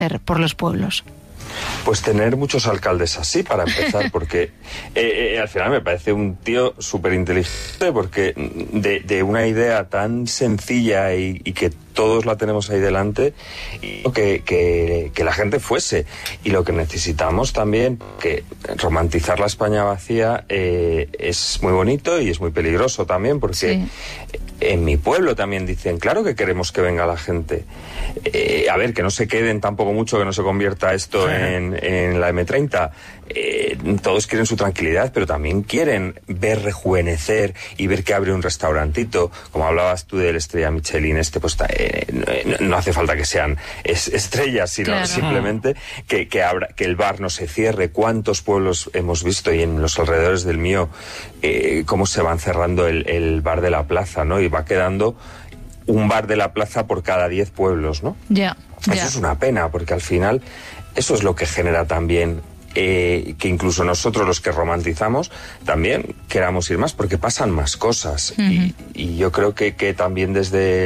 por los pueblos? Pues tener muchos alcaldes así, para empezar, porque al final me parece un tío súper inteligente, porque de una idea tan sencilla y que todos la tenemos ahí delante, que la gente fuese. Y lo que necesitamos también, que romantizar la España vacía es muy bonito y es muy peligroso también, porque en mi pueblo también dicen, claro que queremos que venga la gente. A ver, que no se queden tampoco mucho, que no se convierta esto en la M30. Todos quieren su tranquilidad, pero también quieren ver rejuvenecer y ver que abre un restaurantito. Como hablabas tú del Estrella Michelin, pues no hace falta que sean estrellas, sino simplemente que el bar no se cierre. ¿Cuántos pueblos hemos visto, y en los alrededores del mío, cómo se van cerrando el bar de la plaza, ¿no? Y va quedando un bar de la plaza por cada 10 pueblos, ¿no? Eso es una pena, porque al final eso es lo que genera también que incluso nosotros, los que romantizamos, también queramos ir más, porque pasan más cosas. Y yo creo que también desde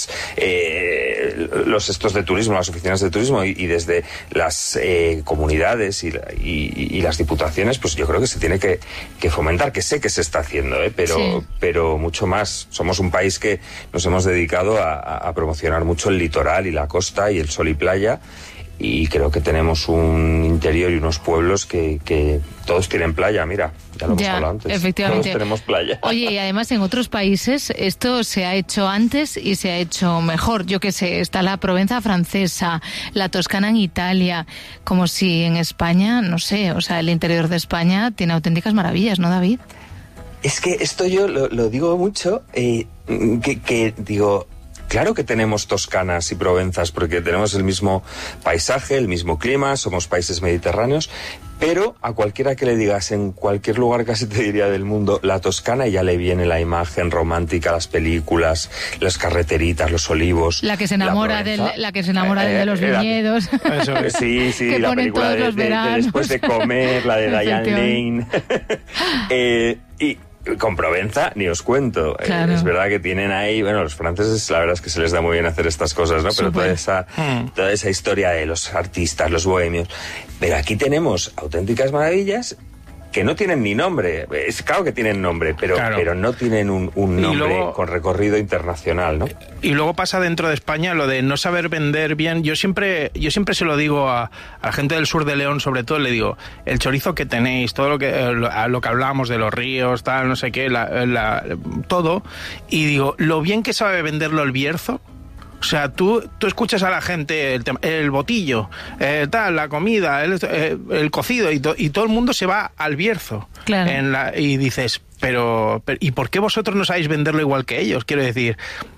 los estos de turismo, las oficinas de turismo y desde las comunidades y las diputaciones, pues yo creo que se tiene que fomentar, que sé que se está haciendo, pero mucho más. Somos un país que nos hemos dedicado a promocionar mucho el litoral y la costa y el sol y playa. Y creo que tenemos un interior y unos pueblos que todos tienen playa, mira, ya lo hemos hablado antes. Efectivamente. Todos tenemos playa. Oye, y además en otros países esto se ha hecho antes y se ha hecho mejor. Yo qué sé, está la Provenza francesa, la Toscana en Italia, como si en España, no sé, o sea, el interior de España tiene auténticas maravillas, ¿no, David? Es que esto yo lo digo mucho, que digo... Claro que tenemos Toscanas y Provenzas, porque tenemos el mismo paisaje, el mismo clima, somos países mediterráneos, pero a cualquiera que le digas, en cualquier lugar casi te diría del mundo, la Toscana, ya le viene la imagen romántica, las películas, las carreteritas, los olivos. La que se enamora de los viñedos. Sí, la película de después de comer, la de Diane Lane. Y con Provenza ni os cuento. Claro. Es verdad que tienen ahí, bueno, los franceses la verdad es que se les da muy bien hacer estas cosas, ¿no? Pero toda esa historia de los artistas, los bohemios. Pero aquí tenemos auténticas maravillas que no tienen ni nombre. Es claro que tienen nombre, pero no tienen un nombre luego, con recorrido internacional, ¿no? Y luego pasa dentro de España lo de no saber vender bien. Yo siempre se lo digo a la gente del sur de León, sobre todo, le digo, el chorizo que tenéis, todo lo que hablábamos de los ríos, tal, no sé qué, todo, y digo, lo bien que sabe venderlo el Bierzo. O sea, tú escuchas a la gente el botillo, la comida, el cocido, y todo el mundo se va al Bierzo. Claro. Y dices, pero ¿y por qué vosotros no sabéis venderlo igual que ellos? Quiero decir,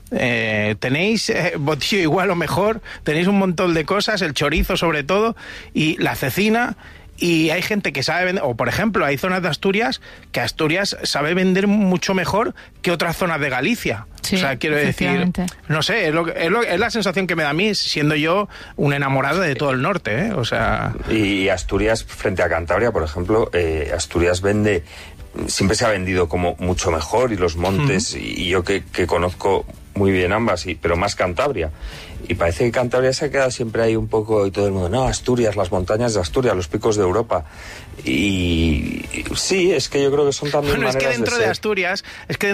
tenéis botillo igual o mejor, tenéis un montón de cosas, el chorizo sobre todo, y la cecina. Y hay gente que sabe vender, o por ejemplo, hay zonas de Asturias que Asturias sabe vender mucho mejor que otras zonas de Galicia. Sí, o sea, quiero decir, no sé, es la sensación que me da a mí, siendo yo un enamorado de todo el norte, ¿eh? O sea... Y Asturias, frente a Cantabria, por ejemplo, Asturias siempre se ha vendido como mucho mejor, y los montes, y yo que conozco muy bien ambas, pero más Cantabria. Y parece que Cantabria se ha quedado siempre ahí un poco, y todo el mundo, no, Asturias, las montañas de Asturias, los picos de Europa. Y sí, es que yo creo que son también maneras es que dentro de Asturias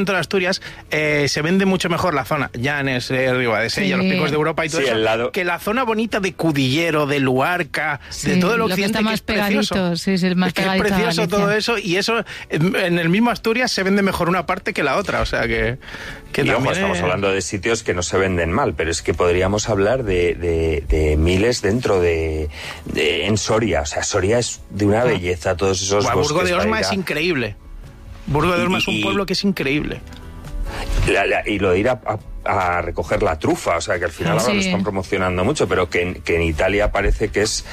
se vende mucho mejor la zona Llanes, Ribadesella, los picos de Europa y todo eso, que la zona bonita de Cudillero, de Luarca, de todo el occidente, que es precioso. Sí, es más pegadito, es precioso todo eso, y eso en el mismo Asturias se vende mejor una parte que la otra, o sea que y ojo, estamos hablando de sitios que no se venden mal, pero es que podríamos hablar de miles dentro en Soria. O sea, Soria es de una belleza, todos esos bosques. Burgo de Osma es increíble. Burgo de Osma es un pueblo que es increíble. Y lo de ir a recoger la trufa, o sea, que al final ahora lo están promocionando mucho, pero que en Italia parece que es,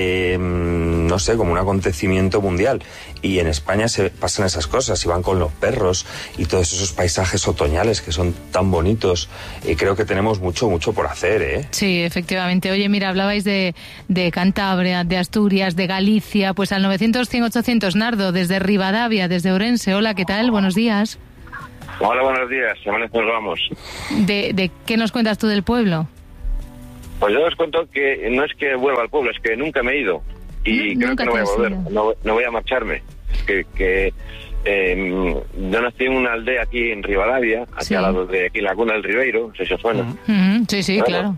no sé, como un acontecimiento mundial. Y en España se pasan esas cosas, y van con los perros y todos esos paisajes otoñales que son tan bonitos. Creo que tenemos mucho por hacer, ¿eh? Sí, efectivamente. Oye, mira, hablabais de Cantabria, de Asturias, de Galicia, pues al 900-100-800, Nardo, desde Rivadavia, desde Ourense. Hola, ¿qué tal? Buenos días. Hola, buenos días. Semanas nos vamos. ¿De qué nos cuentas tú del pueblo? Pues yo os cuento que no es que vuelva al pueblo, es que nunca me he ido. Y creo que no voy a volver, no voy a marcharme. Yo nací en una aldea aquí en Rivadavia, aquí al lado de aquí Laguna del Ribeiro, si se suena. Sí, claro.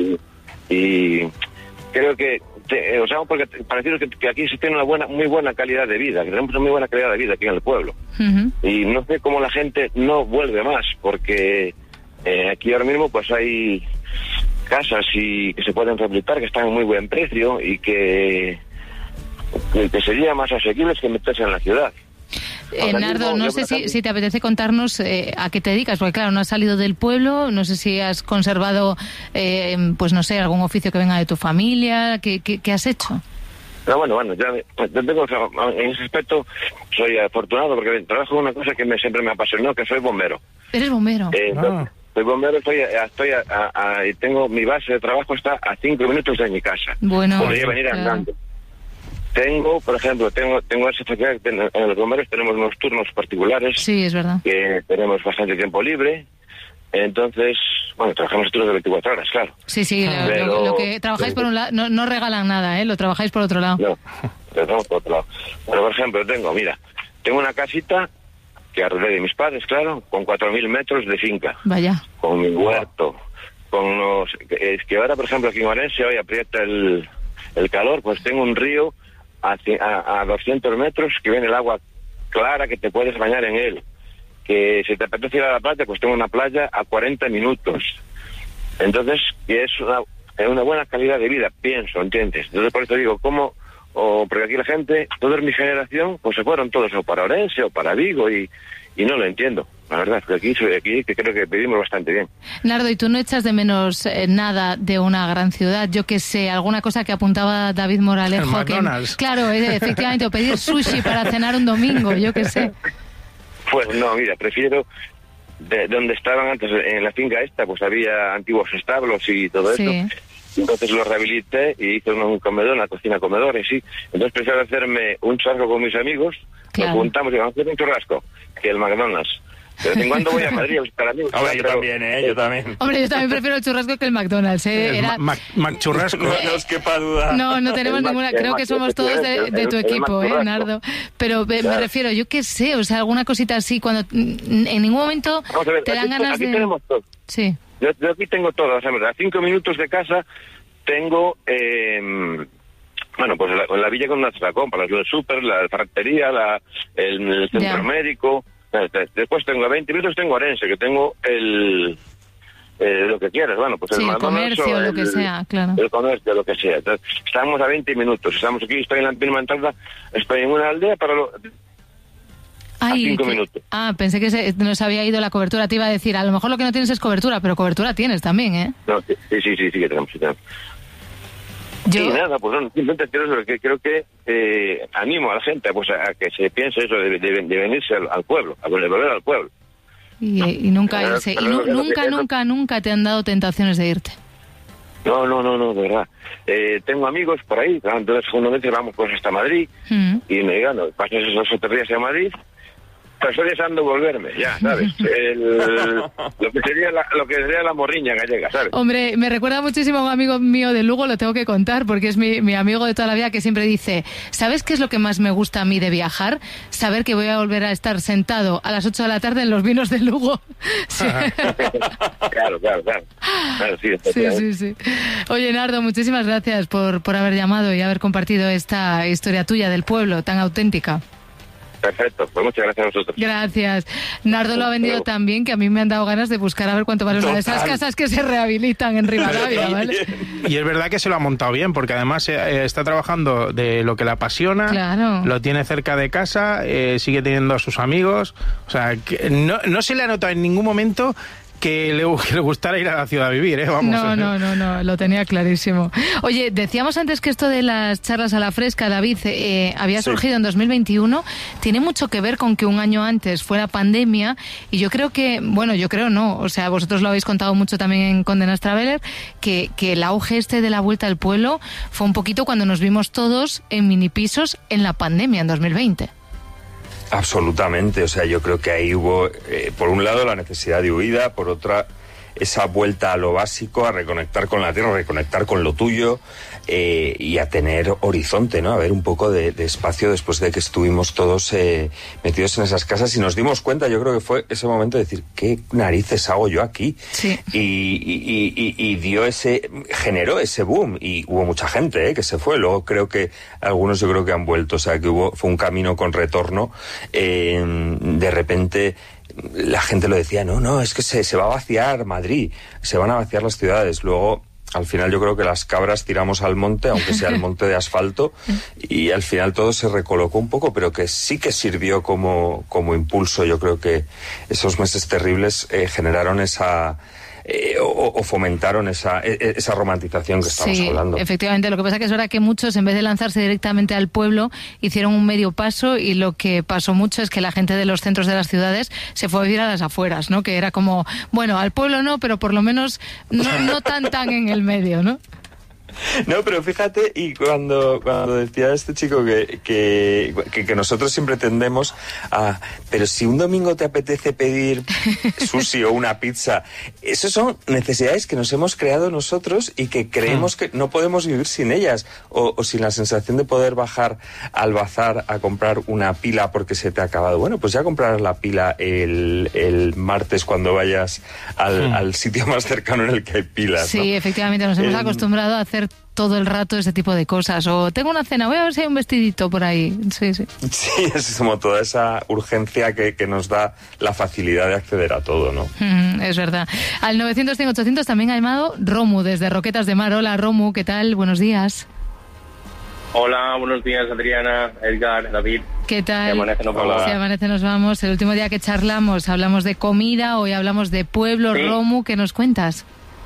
Y creo que, porque para deciros que aquí se tiene muy buena calidad de vida, que tenemos una muy buena calidad de vida aquí en el pueblo. Y no sé cómo la gente no vuelve más, porque aquí ahora mismo pues hay casas que se pueden rehabilitar, que están a muy buen precio y que sería más asequibles que meterse en la ciudad. Nardo, no sé si te apetece contarnos a qué te dedicas, porque claro, no has salido del pueblo, no sé si has conservado, pues no sé, algún oficio que venga de tu familia, ¿qué has hecho? No, bueno, yo tengo, en ese aspecto soy afortunado porque trabajo en una cosa que siempre me apasionó, que soy bombero. ¿Eres bombero? Soy bombero, y tengo mi base de trabajo está a 5 minutos de mi casa. Bueno, podría venir andando. Por ejemplo, tengo esa facilidad que en los bomberos tenemos unos turnos particulares. Sí, es verdad. Que tenemos bastante tiempo libre. Entonces, bueno, trabajamos turnos de 24 horas, claro. Sí, lo que trabajáis por un lado, no regalan nada, lo trabajáis por otro lado. No, lo trabajamos por otro lado. Pero, por ejemplo, tengo una casita que arreglé de mis padres, claro, con 4.000 metros de finca. Vaya. Con mi huerto, es que ahora, por ejemplo, aquí en Valencia hoy aprieta el calor, pues tengo un río a 200 metros que viene el agua clara que te puedes bañar en él. Que si te apetece ir a la playa, pues tengo una playa a 40 minutos. Entonces, que es una buena calidad de vida, pienso, ¿entiendes? Entonces por eso digo, porque aquí la gente, toda mi generación, pues se fueron todos o para Orense o para Vigo y no lo entiendo. La verdad, que aquí que creo que vivimos bastante bien. Nardo, ¿y tú no echas de menos nada de una gran ciudad? Yo que sé, alguna cosa que apuntaba David Moralejo. El McDonald's. Claro, efectivamente, o pedir sushi para cenar un domingo, yo que sé. Pues no, mira, prefiero de donde estaban antes, en la finca esta, pues había antiguos establos y todo eso. Entonces lo rehabilité y hice un comedor, una cocina comedor y sí. Entonces prefiero hacerme un churrasco con mis amigos, nos juntamos y vamos a hacer un churrasco, que el McDonald's. De vez en cuando voy a Madrid a buscar amigos. Ahora yo también, yo también. Hombre, yo también prefiero el churrasco que el McDonald's. Churrasco. No os quepa duda. No tenemos ninguna. Creo que somos todos de tu equipo, Nardo. Pero me refiero, yo qué sé, o sea, alguna cosita así, cuando en ningún momento te dan ganas aquí de... tenemos todo. Sí. Yo aquí tengo todo, o sea, a 5 minutos de casa tengo... pues la villa con la compra, el súper, la ferretería, el centro médico. Después tengo a 20 minutos, tengo Orense, que tengo lo que quieras, pues sí, el comercio, lo que sea, claro. El comercio, lo que sea. Entonces, estamos a 20 minutos, estamos aquí, estoy en la misma entrada, estoy en una aldea a 5 minutos. Pensé que nos había ido la cobertura, te iba a decir, a lo mejor lo que no tienes es cobertura, pero cobertura tienes también, ¿eh? No, sí, que tenemos. Y nada, pues no, simplemente creo que animo a la gente a que se piense eso de venirse al pueblo, a volver al pueblo. Y nunca irse. Y nunca te han dado tentaciones de irte. No, de verdad. Tengo amigos por ahí, entonces una vez vamos pues hasta Madrid y me digan, pasas esos 7 días en Madrid, pero estoy deseando volverme, ya, ¿sabes? Lo que sería la morriña gallega, ¿sabes? Hombre, me recuerda muchísimo a un amigo mío de Lugo, lo tengo que contar, porque es mi amigo de toda la vida, que siempre dice, ¿sabes qué es lo que más me gusta a mí de viajar? Saber que voy a volver a estar sentado a las 8 de la tarde en los vinos de Lugo. Sí. Claro, sí. Oye, Nardo, muchísimas gracias por haber llamado y haber compartido esta historia tuya del pueblo tan auténtica. Perfecto, pues muchas gracias a vosotros. Gracias. Nardo lo ha vendido tan bien que a mí me han dado ganas de buscar a ver cuánto vale una de esas casas que se rehabilitan en Rivadavia, ¿vale? Y es verdad que se lo ha montado bien, porque además está trabajando de lo que le apasiona, claro. Lo tiene cerca de casa, sigue teniendo a sus amigos, o sea, que no se le ha notado en ningún momento que le gustara ir a la ciudad a vivir, vamos. No, lo tenía clarísimo. Oye, decíamos antes que esto de las charlas a la fresca, David, había surgido en 2021, tiene mucho que ver con que un año antes fue la pandemia, y yo creo o sea, vosotros lo habéis contado mucho también en Condenas Traveler, que el auge de la vuelta al pueblo fue un poquito cuando nos vimos todos en minipisos en la pandemia, en 2020. Absolutamente, o sea, yo creo que ahí hubo, por un lado, la necesidad de huida, por otra, esa vuelta a lo básico, a reconectar con la tierra, a reconectar con lo tuyo, y a tener horizonte, ¿no? A ver un poco de espacio después de que estuvimos todos metidos en esas casas y nos dimos cuenta, yo creo que fue ese momento de decir, ¿qué narices hago yo aquí? Sí. Y generó ese boom, y hubo mucha gente que se fue. Luego creo que algunos, yo creo que han vuelto, o sea que fue un camino con retorno. De repente la gente lo decía, no, es que se va a vaciar Madrid, se van a vaciar las ciudades. Luego, al final yo creo que las cabras tiramos al monte, aunque sea el monte de asfalto, y al final todo se recolocó un poco, pero que sí que sirvió como impulso. Yo creo que esos meses terribles generaron o fomentaron esa romantización que estamos hablando. Efectivamente, lo que pasa que es verdad que muchos, en vez de lanzarse directamente al pueblo, hicieron un medio paso, y lo que pasó mucho es que la gente de los centros de las ciudades se fue a vivir a las afueras, ¿no? Que era como, bueno, al pueblo no, pero por lo menos no tan en el medio, ¿no? No, pero fíjate, y cuando decía este chico que nosotros siempre tendemos a... Pero si un domingo te apetece pedir sushi o una pizza, esas son necesidades que nos hemos creado nosotros y que creemos que no podemos vivir sin ellas, o sin la sensación de poder bajar al bazar a comprar una pila porque se te ha acabado. Bueno, pues ya comprarás la pila el martes cuando vayas al sitio más cercano en el que hay pilas, ¿no? Sí, efectivamente, nos hemos acostumbrado a hacer todo el rato ese tipo de cosas. O tengo una cena, voy a ver si hay un vestidito por ahí. Sí. Sí, es como toda esa urgencia que nos da la facilidad de acceder a todo, ¿no? Es verdad. Al 900-100-800 también ha llamado Romu desde Roquetas de Mar. Hola, Romu, ¿qué tal? Buenos días. Hola, buenos días, Adriana, Edgar, David. ¿Qué tal? Si amanece nos vamos. Si amanece nos vamos. El último día que charlamos hablamos de comida, hoy hablamos de pueblo. Sí. Romu, ¿qué nos cuentas?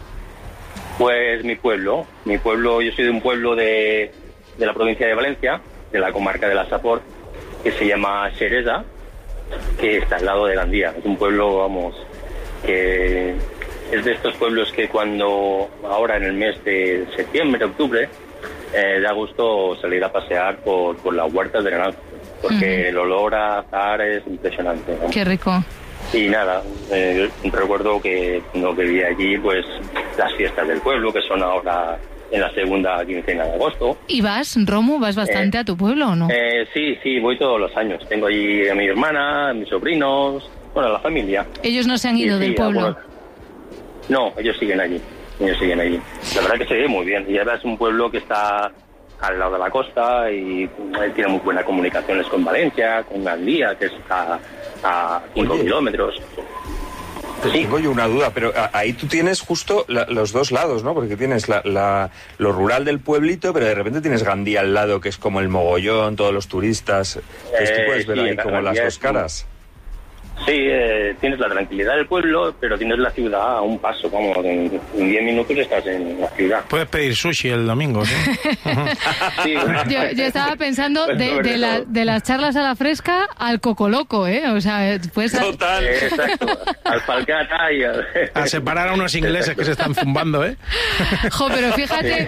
Pues mi pueblo, yo soy de un pueblo de la provincia de Valencia, de la comarca de la Safor, que se llama Xeresa, que está al lado de Gandía. Es un pueblo, vamos, que es de estos pueblos que cuando, ahora en el mes de septiembre, octubre, da gusto salir a pasear por las huertas de Granada, porque el olor a azahar es impresionante, ¿no? Qué rico. Y nada, recuerdo que cuando vivía allí, pues las fiestas del pueblo, que son ahora en la segunda quincena de agosto. ¿Y vas, Romu, vas bastante a tu pueblo o no? Sí, voy todos los años. Tengo allí a mi hermana, a mis sobrinos, bueno, a la familia. ¿Ellos no se han ido del pueblo? No, ellos siguen allí. La verdad que se ve muy bien. Y ahora es un pueblo que está al lado de la costa y tiene muy buenas comunicaciones con Valencia, con Gandía, que está a 5 kilómetros. Tengo yo una duda, pero ahí tú tienes justo los dos lados, ¿no? Porque tienes lo rural del pueblito, pero de repente tienes Gandía al lado, que es como el mogollón, todos los turistas. Entonces tú puedes ver ahí como las dos caras. Sí, tienes la tranquilidad del pueblo, pero tienes la ciudad a un paso, como en 10 minutos estás en la ciudad. Puedes pedir sushi el domingo, ¿sí? Sí. Yo estaba pensando de las charlas a la fresca al cocoloco, ¿eh? O sea, pues... Total. Exacto, al Falcata y a separar a unos ingleses que se están zumbando, ¿eh? Jo, pero fíjate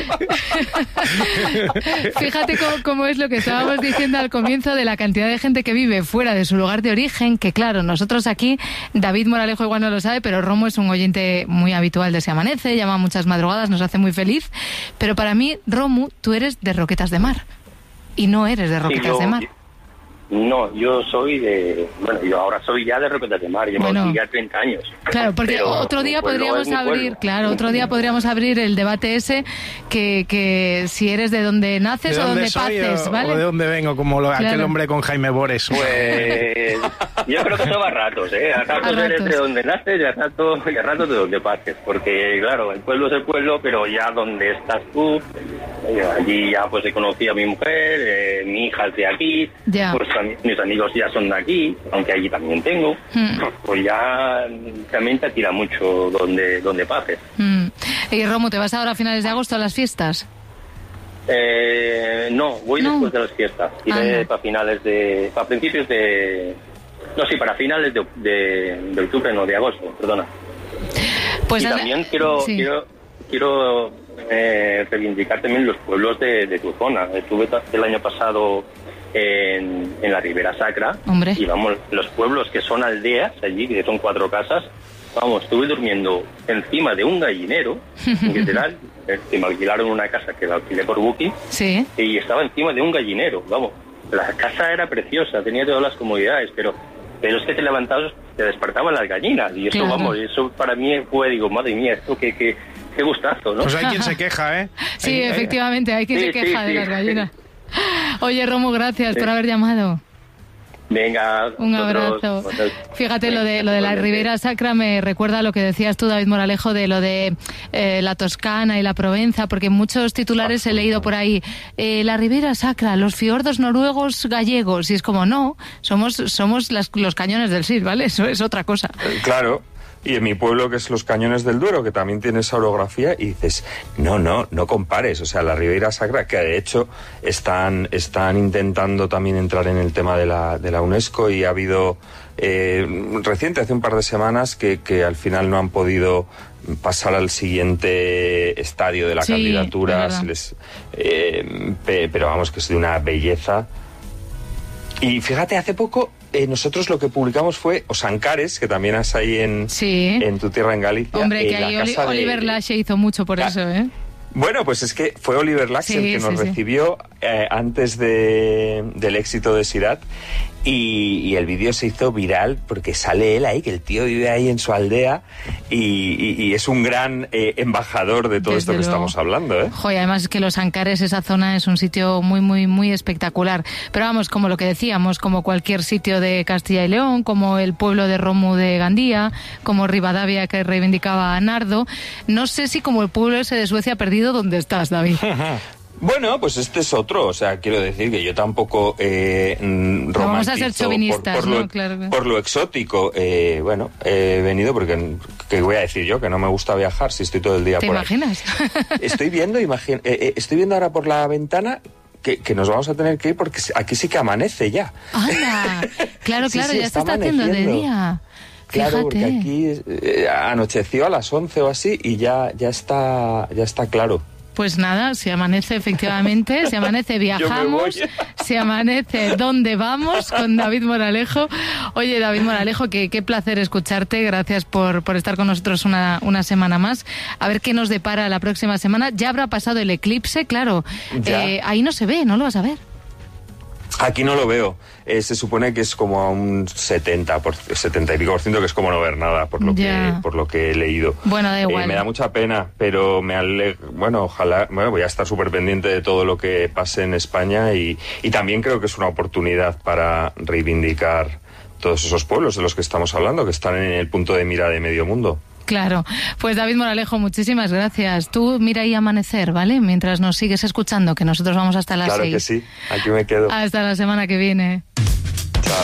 cómo es lo que estábamos diciendo al comienzo de la cantidad de gente que vive fuera de su lugar de origen, que claro, nosotros aquí, David Moralejo igual no lo sabe, pero Romo es un oyente muy habitual de Se Amanece, llama muchas madrugadas, nos hace muy feliz, pero para mí, Romu, tú eres de Roquetas de Mar y no eres de Roquetas de Mar. No, yo soy yo ahora soy ya de Roquetas de Mar, llevo aquí ya 30 años. Claro, porque otro día podríamos abrir el debate ese, que si eres de donde naces o donde paces, ¿vale? O de dónde vengo, como aquel hombre con Jaime Bores. Pues yo creo que eso va a ratos, ¿eh? A ratos eres de donde naces y a ratos de donde paces, porque claro, el pueblo es el pueblo, pero ya donde estás tú, allí ya pues he conocido a mi mujer, mi hija es de aquí, ya. Pues mis amigos ya son de aquí, aunque allí también tengo, pues ya también te tira mucho donde pases. Y Romu, ¿te vas ahora a finales de agosto a las fiestas? No, voy después de las fiestas. Iré para principios de... No, sí, para finales de octubre, no, de agosto, perdona. Pues y también quiero reivindicar también los pueblos de tu zona. Estuve el año pasado en la Ribera Sacra. Hombre. Y vamos, los pueblos que son aldeas allí, que son 4 casas, Vamos, estuve durmiendo encima de un gallinero, literal, que me alquilaron una casa que la alquilé por Booking, sí. Y estaba encima de un gallinero, vamos. La casa era preciosa, tenía todas las comodidades, pero es que te levantabas, te despertaban las gallinas, y eso, vamos, eso para mí fue, digo, madre mía, esto qué gustazo, ¿no? Pues hay quien se queja, ¿eh? Sí, efectivamente, hay quien se queja de las gallinas. Oye, Romu, gracias por haber llamado. Venga, un abrazo. Fíjate, lo de la Ribera Sacra me recuerda a lo que decías tú, David Moralejo, de lo de la Toscana y la Provenza, porque muchos titulares he leído por ahí, la Ribera Sacra, los fiordos noruegos gallegos, y es como, no, somos los cañones del Sil, ¿vale? Eso es otra cosa. Claro. Y en mi pueblo, que es los Cañones del Duero, que también tiene esa orografía, y dices, no compares. O sea, la Ribera Sacra, que de hecho están intentando también entrar en el tema de la UNESCO, y ha habido reciente, hace un par de semanas, que al final no han podido pasar al siguiente estadio de la candidatura. Pero vamos, que es de una belleza. Y fíjate, hace poco nosotros lo que publicamos fue Osancares, que también has ahí en tu tierra, en Galicia. Hombre, que ahí Oliver Laxe hizo mucho por eso, ¿eh? Bueno, pues es que fue Oliver Laxe el que nos recibió antes del éxito de Sirat, y el vídeo se hizo viral porque sale él ahí, que el tío vive ahí en su aldea y es un gran embajador de todo esto que estamos hablando, ¿eh? Joder, además es que Los Ancares, esa zona, es un sitio muy, muy, muy espectacular. Pero vamos, como lo que decíamos, como cualquier sitio de Castilla y León, como el pueblo de Romu de Gandía, como Rivadavia, que reivindicaba a Nardo. No sé si como el pueblo ese de Suecia perdido, ¿dónde estás, David? Bueno, pues este es otro, o sea, quiero decir que yo tampoco romantizo, vamos a ser chauvinistas, por lo exótico. Bueno, he venido porque, ¿qué voy a decir yo? Que no me gusta viajar si estoy todo el día por ahí. ¿Te imaginas? Estoy viendo ahora por la ventana que nos vamos a tener que ir porque aquí sí que amanece ya. ¡Anda! Claro, ya se está haciendo de día. Claro, porque aquí anocheció a las 11 o así y ya está claro. Pues nada, si amanece efectivamente, si amanece viajamos, si amanece ¿dónde vamos? Con David Moralejo. Oye, David Moralejo, qué placer escucharte, gracias por estar con nosotros una semana más. A ver qué nos depara la próxima semana. Ya habrá pasado el eclipse, claro, ahí no se ve, no lo vas a ver. Aquí no lo veo. Se supone que es como a un 70 y pico %, que es como no ver nada, por lo que he leído. Bueno, da igual. Me da mucha pena, pero ojalá, voy a estar súper pendiente de todo lo que pase en España y también creo que es una oportunidad para reivindicar todos esos pueblos de los que estamos hablando, que están en el punto de mira de medio mundo. Claro. Pues David Moralejo, muchísimas gracias. Tú mira ahí amanecer, ¿vale? Mientras nos sigues escuchando, que nosotros vamos hasta las 6. Claro que sí, aquí me quedo. Hasta la semana que viene. Chao.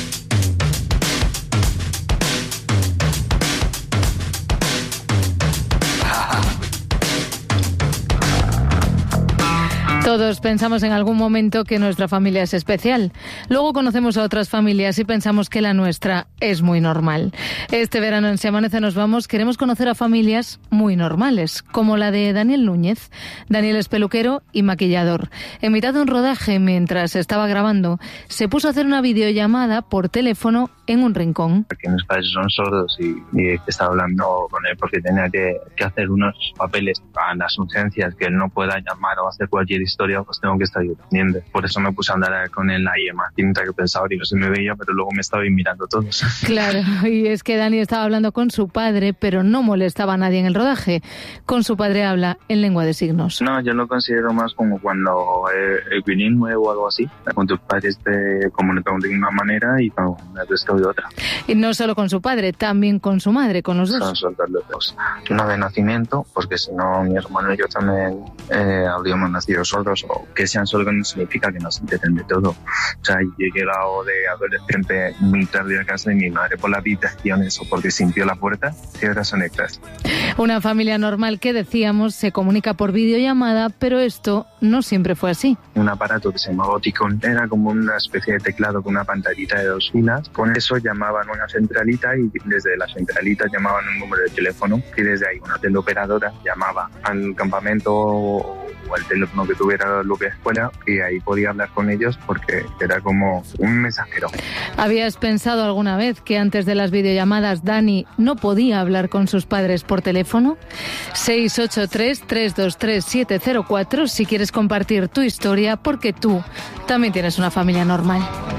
Todos pensamos en algún momento que nuestra familia es especial. Luego conocemos a otras familias y pensamos que la nuestra es muy normal. Este verano en Si Amanece Nos Vamos queremos conocer a familias muy normales, como la de Daniel Núñez. Daniel es peluquero y maquillador. En mitad de un rodaje, mientras estaba grabando, se puso a hacer una videollamada por teléfono en un rincón. Porque mis padres son sordos y estaba hablando con él porque tenía que hacer unos papeles para las urgencias, que él no pueda llamar o hacer cualquier historia, pues tengo que estar yo pendiente. Por eso me puse a andar con él ahí en tinta, que pensaba que no se me veía, pero luego me estaba mirando todos. Claro, y es que Dani estaba hablando con su padre, pero no molestaba a nadie en el rodaje. Con su padre habla en lengua de signos. No, yo lo considero más como cuando es bilingüe o algo así. Con tus padres te comunican de una manera y con el resto de otra. Y no solo con su padre, también con su madre, con los dos. Son los dos. No de nacimiento, porque si no mi hermano y yo también habríamos nacido sordos, o que sean sordos no significa que nos entienden de todo. O sea, llegué al lado de adolescente muy tarde a casa de mi madre por las habitaciones o porque sintió la puerta, cierras o nectas. Una familia normal que decíamos se comunica por videollamada, pero esto no siempre fue así. Un aparato que se llamaba Oticon era como una especie de teclado con una pantallita de 2 filas. Con eso llamaban a una centralita y desde la centralita llamaban un número de teléfono y desde ahí una teleoperadora llamaba al campamento o el teléfono que tuviera lo que fuera, y ahí podía hablar con ellos porque era como un mensajero. ¿Habías pensado alguna vez que antes de las videollamadas Dani no podía hablar con sus padres por teléfono? 683-323-704 si quieres compartir tu historia, porque tú también tienes una familia normal.